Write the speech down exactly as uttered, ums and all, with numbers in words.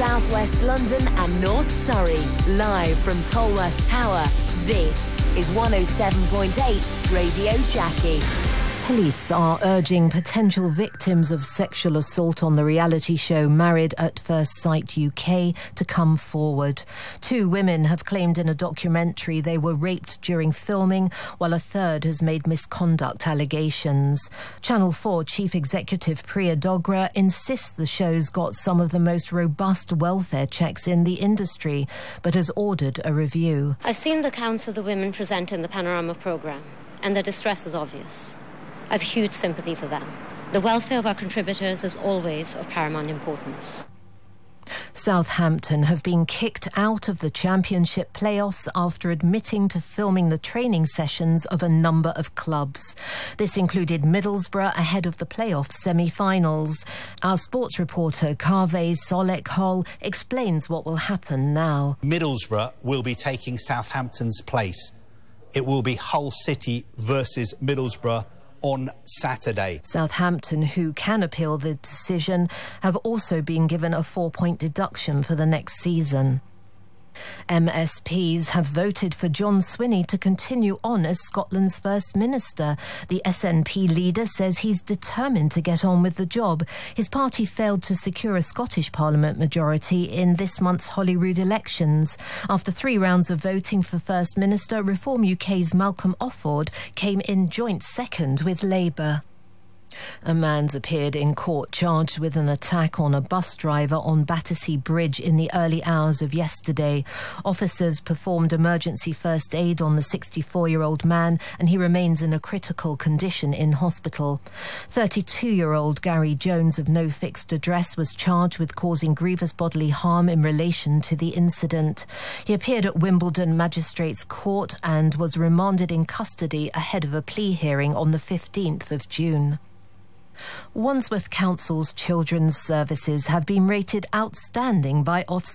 South West London and North Surrey. Live from Tolworth Tower, this is one oh seven point eight Radio Jackie. Police are urging potential victims of sexual assault on the reality show Married at First Sight U K to come forward. Two women have claimed in a documentary they were raped during filming, while a third has made misconduct allegations. Channel four Chief Executive Priya Dogra insists the show's got some of the most robust welfare checks in the industry, but has ordered a review. I've seen the accounts of the women present in the Panorama programme, and their distress is obvious. I have huge sympathy for them. The welfare of our contributors is always of paramount importance. Southampton have been kicked out of the Championship playoffs after admitting to filming the training sessions of a number of clubs. This included Middlesbrough ahead of the playoff semi-finals. Our sports reporter Kaveh Solek Hall explains what will happen now. Middlesbrough will be taking Southampton's place. It will be Hull City versus Middlesbrough on Saturday. Southampton, who can appeal the decision, have also been given a four-point deduction for the next season. M S Ps have voted for John Swinney to continue on as Scotland's First Minister. The S N P leader says he's determined to get on with the job. His party failed to secure a Scottish Parliament majority in this month's Holyrood elections. After three rounds of voting for First Minister, Reform U K's Malcolm Offord came in joint second with Labour. A man's appeared in court charged with an attack on a bus driver on Battersea Bridge in the early hours of yesterday. Officers performed emergency first aid on the sixty-four-year-old man, and he remains in a critical condition in hospital. thirty-two-year-old Gary Jones of no fixed address was charged with causing grievous bodily harm in relation to the incident. He appeared at Wimbledon Magistrates Court and was remanded in custody ahead of a plea hearing on the fifteenth of June. Wandsworth Council's children's services have been rated outstanding by Ofsted